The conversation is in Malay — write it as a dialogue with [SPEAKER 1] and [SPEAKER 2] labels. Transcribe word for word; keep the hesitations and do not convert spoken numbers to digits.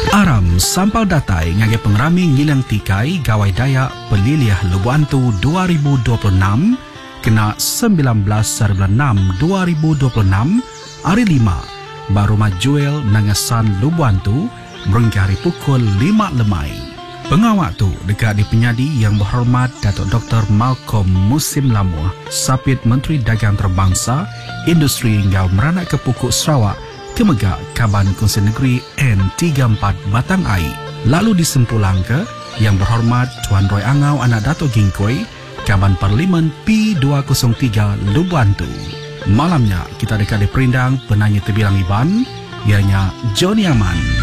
[SPEAKER 1] Aram sampal datai ngage pengrami ngilang tikai gawai daya peliliah Lubuantu dua ribu dua puluh enam kena sembilan belas bulan enam dua ribu dua puluh enam hari lima baru majuel nangasan Lubuantu merengki hari pukul lima lemai. Pengawak tu dekat di penyadi yang berhormat Datuk Doktor Malcolm Musim Lamuh, Sapit Menteri Dagang Terbangsa, Industri hingga meranak ke Pukuk Sarawak, Kemegak Kaban Kongsi Negeri N tiga puluh empat Batang Ai. Lalu disempulang ke yang berhormat Tuan Roy Angau anak Dato' Gingkoi, Kaban Parlimen P dua kosong tiga Lubuantu. Malamnya kita dekat di perindang penanya terbilang Iban, ianya Johnny Aman.